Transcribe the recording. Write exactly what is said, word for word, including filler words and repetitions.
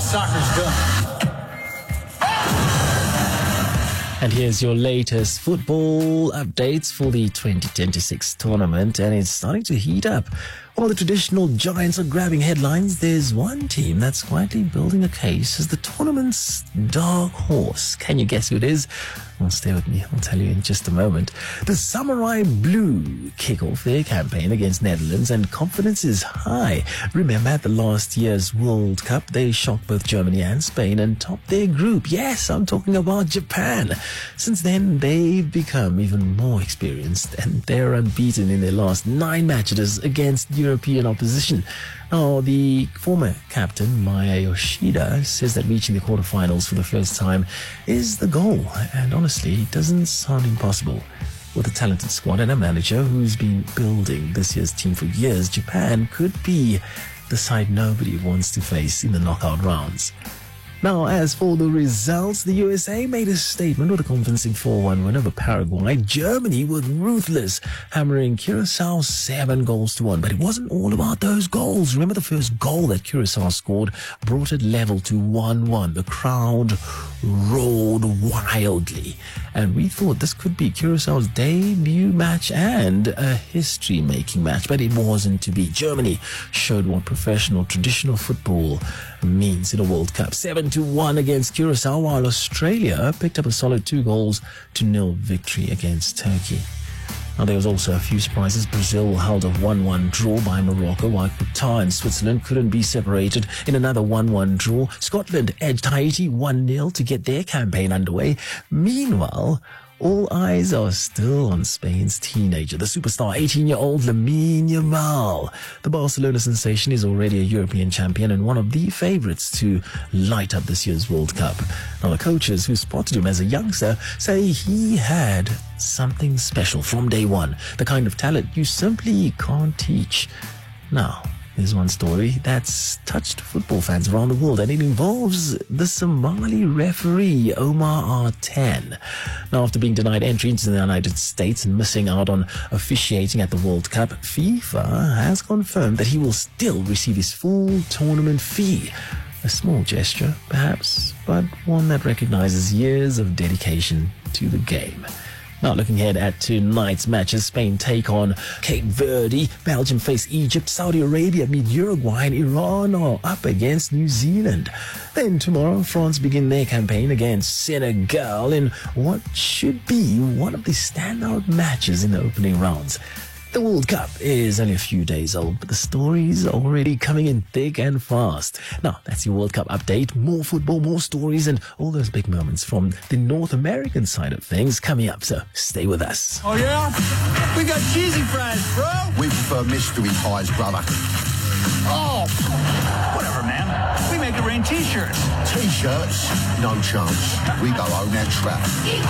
soccer's done. And here's your latest football updates for the twenty twenty-six tournament, and it's starting to heat up. While the traditional giants are grabbing headlines, there's one team that's quietly building a case as the tournament's dark horse. Can you guess who it is? Well, stay with me. I'll tell you in just a moment. The Samurai Blue kick off their campaign against Netherlands, and confidence is high. Remember, at the last year's World Cup, they shocked both Germany and Spain and topped their group. Yes, I'm talking about Japan. Since then, they've become even more experienced, and they're unbeaten in their last nine matches against European opposition. Now, the former captain, Maya Yoshida, says that reaching the quarterfinals for the first time is the goal, and honestly, it doesn't sound impossible. With a talented squad and a manager who's been building this year's team for years, Japan could be the side nobody wants to face in the knockout rounds. Now, as for the results, the U S A made a statement with a convincing four one win over Paraguay. Germany was ruthless, hammering Curacao seven goals to one. But it wasn't all about those goals. Remember, the first goal that Curacao scored brought it level to one one. The crowd roared wildly. And we thought this could be Curaçao's debut match and a history-making match. But it wasn't to be. Germany showed what professional, traditional football means in a World Cup. seven to one against Curacao, while Australia picked up a solid two goals to nil victory against Turkey. Now, there was also a few surprises. Brazil held a one one draw by Morocco, while Qatar and Switzerland couldn't be separated in another one one draw. Scotland edged Haiti one nil to get their campaign underway. Meanwhile, all eyes are still on Spain's teenager, the superstar eighteen-year-old Lamine Yamal. The Barcelona sensation is already a European champion and one of the favourites to light up this year's World Cup. Now, the coaches who spotted him as a youngster say he had something special from day one, the kind of talent you simply can't teach. Now, there's one story that's touched football fans around the world, and it involves the Somali referee Omar Artan. Now, after being denied entry into the United States and missing out on officiating at the World Cup, FIFA has confirmed that he will still receive his full tournament fee. A small gesture, perhaps, but one that recognizes years of dedication to the game. Now, looking ahead at tonight's matches, Spain take on Cape Verde, Belgium face Egypt, Saudi Arabia meet Uruguay, and Iran are up against New Zealand. Then tomorrow, France begin their campaign against Senegal in what should be one of the standout matches in the opening rounds. The World Cup is only a few days old, but the stories are already coming in thick and fast. Now, that's your World Cup update. More football, more stories, and all those big moments from the North American side of things coming up, so stay with us. Oh, yeah? We got cheesy fries, bro. We prefer mystery pies, brother. Oh, whatever, man. We make it rain T-shirts. T-shirts? No chance. We go own that trap.